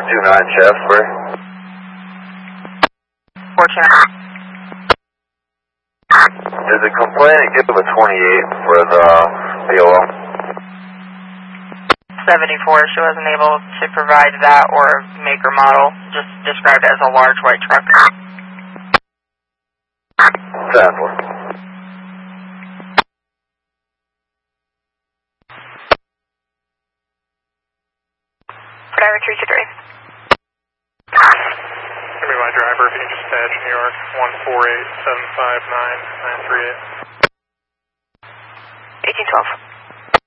429 Jasper. 429. Did the complainant give a 28 for the POL? 74, she wasn't able to provide that or make or model, just described it as a large white truck. 10-4. Driver 323. Give me my driver, if you can just patch New York 148759938. 1812.